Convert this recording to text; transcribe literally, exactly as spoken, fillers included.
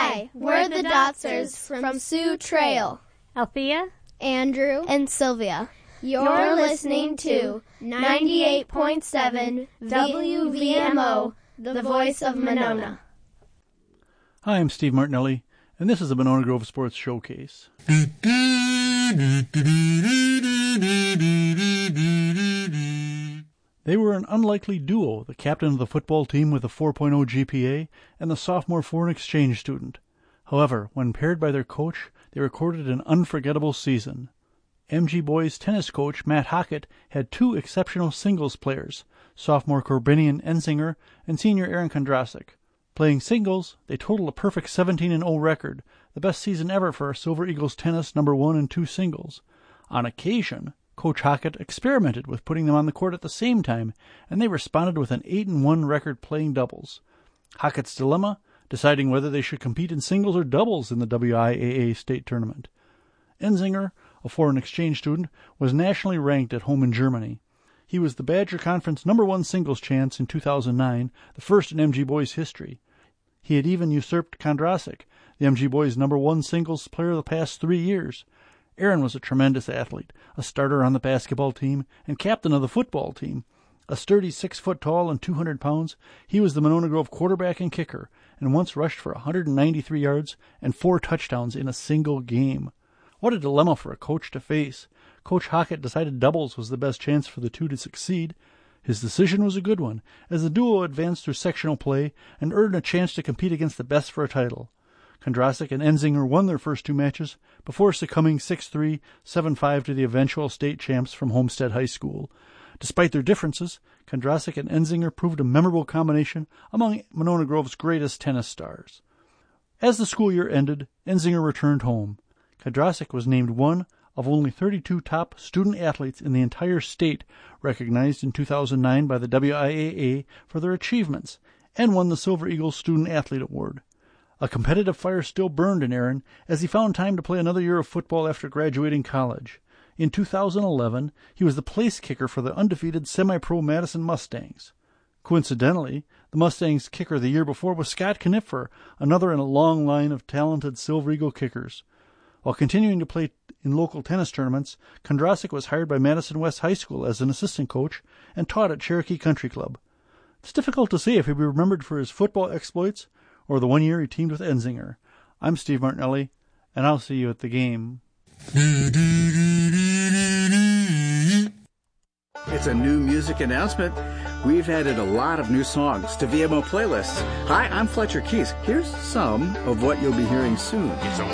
Hi, we're the Dotsers from Sioux Trail. Althea, Andrew, and Sylvia. You're listening to ninety-eight point seven W V M O, the voice of Monona. Hi, I'm Steve Martinelli, and this is the Monona Grove Sports Showcase. They were an unlikely duo, the captain of the football team with a four point oh G P A and the sophomore foreign exchange student. However, when paired by their coach, they recorded an unforgettable season. M G boys tennis coach Matt Hockett had two exceptional singles players, sophomore Corbinian Enzinger and senior Aaron Kondrasek. Playing singles, they totaled a perfect seventeen and oh record, the best season ever for Silver Eagles tennis number one and two singles. On occasion, Coach Hockett experimented with putting them on the court at the same time, and they responded with an eight and one record playing doubles. Hockett's dilemma? Deciding whether they should compete in singles or doubles in the W I A A state tournament. Enzinger, a foreign exchange student, was nationally ranked at home in Germany. He was the Badger Conference number one singles champs in two thousand nine, the first in M G boys history. He had even usurped Kondrasek, the M G boys number one singles player of the past three years. Aaron was a tremendous athlete, a starter on the basketball team and captain of the football team. A sturdy six foot tall and two hundred pounds, he was the Monona Grove quarterback and kicker, and once rushed for one hundred ninety-three yards and four touchdowns in a single game. What a dilemma for a coach to face. Coach Hockett decided doubles was the best chance for the two to succeed. His decision was a good one, as the duo advanced through sectional play and earned a chance to compete against the best for a title. Kondrasek and Enzinger won their first two matches before succumbing six three, seven five to the eventual state champs from Homestead High School. Despite their differences, Kondrasek and Enzinger proved a memorable combination among Monona Grove's greatest tennis stars. As the school year ended, Enzinger returned home. Kondrasek was named one of only thirty-two top student athletes in the entire state recognized in two thousand nine by the W I A A for their achievements, and won the Silver Eagles Student Athlete Award. A competitive fire still burned in Aaron as he found time to play another year of football after graduating college. In two thousand eleven, he was the place kicker for the undefeated semi-pro Madison Mustangs. Coincidentally, the Mustangs' kicker the year before was Scott Knipfer, another in a long line of talented Silver Eagle kickers. While continuing to play in local tennis tournaments, Kondrasek was hired by Madison West High School as an assistant coach and taught at Cherokee Country Club. It's difficult to say if he'll be remembered for his football exploits or the one year he teamed with Enzinger. I'm Steve Martinelli, and I'll see you at the game. It's a new music announcement. We've added a lot of new songs to V M O playlists. Hi, I'm Fletcher Keys. Here's some of what you'll be hearing soon. It's a